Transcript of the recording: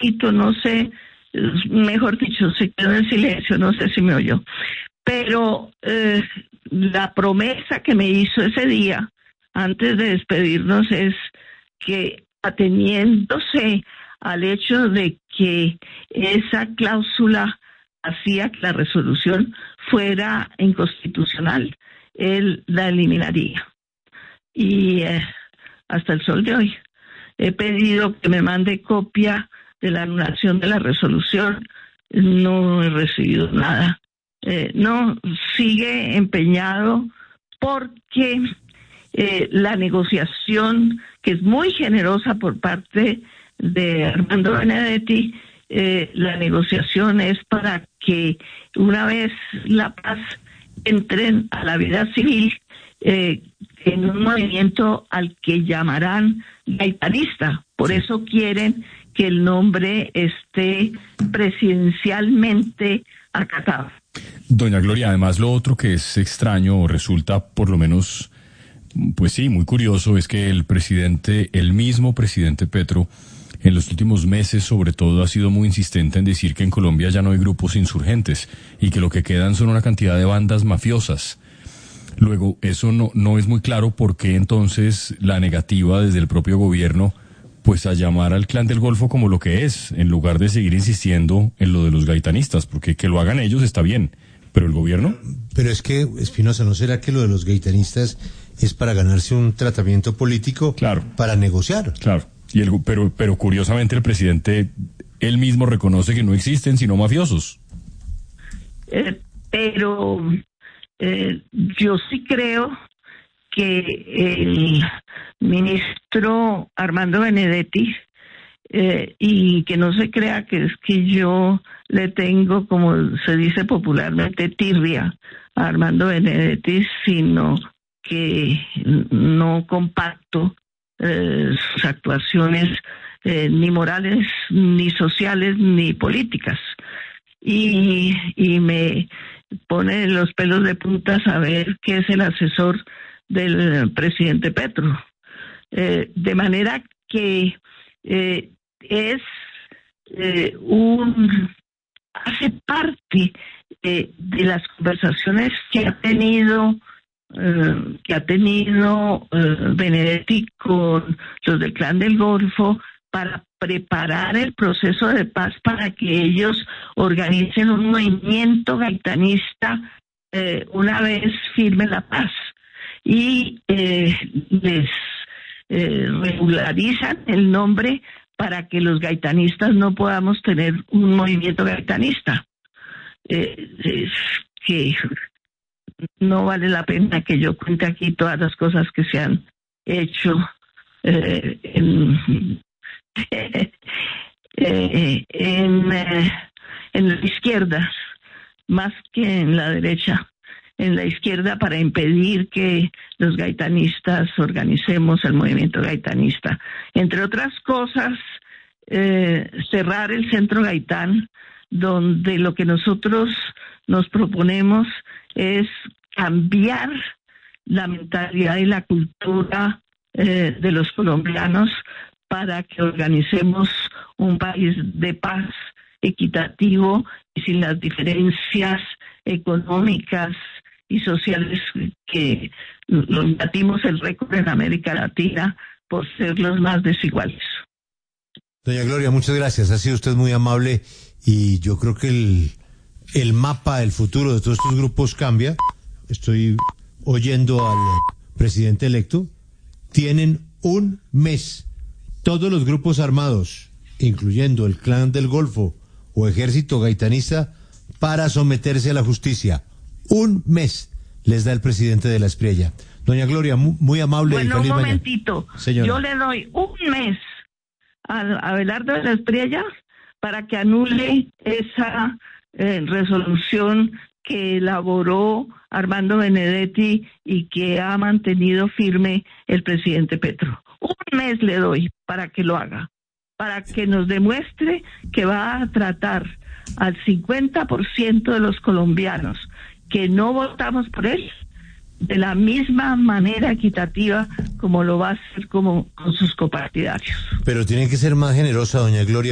poquito, no sé, mejor dicho, se quedó en silencio, no sé si me oyó. Pero la promesa que me hizo ese día, antes de despedirnos, es que ateniéndose al hecho de que esa cláusula hacía que la resolución fuera inconstitucional, él la eliminaría. Y hasta el sol de hoy he pedido que me mande copia de la anulación de la resolución, no he recibido nada. No, sigue empeñado porque la negociación, que es muy generosa por parte de Armando Benedetti, la negociación es para que una vez la paz entren a la vida civil en un movimiento al que llamarán gaitanista. Por eso quieren que el nombre esté presidencialmente acatado. Doña Gloria, además lo otro que es extraño o resulta por lo menos, pues sí, muy curioso, es que el mismo presidente Petro, en los últimos meses sobre todo ha sido muy insistente en decir que en Colombia ya no hay grupos insurgentes y que lo que quedan son una cantidad de bandas mafiosas. Luego, eso no es muy claro por qué entonces la negativa desde el propio gobierno pues a llamar al Clan del Golfo como lo que es, en lugar de seguir insistiendo en lo de los gaitanistas, porque que lo hagan ellos está bien, pero el gobierno... Pero es que, Espinosa, ¿no será que lo de los gaitanistas es para ganarse un tratamiento político? Claro. Para negociar? Claro, pero curiosamente el presidente, él mismo reconoce que no existen sino mafiosos. Yo sí creo que el ministro Armando Benedetti, y que no se crea que es que yo le tengo, como se dice popularmente, tirria a Armando Benedetti, sino que no comparto sus actuaciones ni morales, ni sociales, ni políticas. Y me pone los pelos de punta saber que es el asesor del presidente Petro. De manera que hace parte de las conversaciones que ha tenido Benedetti con los del Clan del Golfo para preparar el proceso de paz, para que ellos organicen un movimiento gaitanista una vez firme la paz, y les regularizan el nombre para que los gaitanistas no podamos tener un movimiento gaitanista. Que no vale la pena que yo cuente aquí todas las cosas que se han hecho en la izquierda, más que en la derecha, en la izquierda, para impedir que los gaitanistas organicemos el movimiento gaitanista. Entre otras cosas, cerrar el Centro Gaitán, donde lo que nosotros nos proponemos es cambiar la mentalidad y la cultura de los colombianos para que organicemos un país de paz, equitativo y sin las diferencias económicas y sociales que nos batimos el récord en América Latina por ser los más desiguales. Doña Gloria, muchas gracias. Ha sido usted muy amable y yo creo que el mapa, el futuro de todos estos grupos cambia. Estoy oyendo al presidente electo. Tienen un mes todos los grupos armados, incluyendo el Clan del Golfo o Ejército Gaitanista, para someterse a la justicia. Un mes les da el presidente de la Espriella. Doña Gloria, muy amable. Bueno, y feliz un mañana. momentito. Señora. Yo le doy un mes a Abelardo de la Espriella para que anule esa resolución que elaboró Armando Benedetti y que ha mantenido firme el presidente Petro. Un mes le doy para que lo haga, para que nos demuestre que va a tratar al 50% de los colombianos que no votamos por él de la misma manera equitativa como lo va a hacer con sus copartidarios. Pero tiene que ser más generosa, doña Gloria.